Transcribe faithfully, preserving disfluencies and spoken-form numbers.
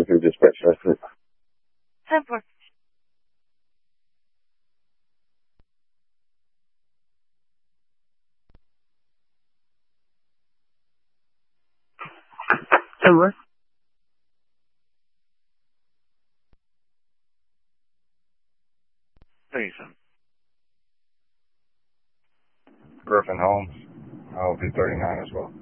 forty-three dispatch. That's it. ten four. ten what? thirty-seven. Griffin Holmes. I'll be thirty-nine as well.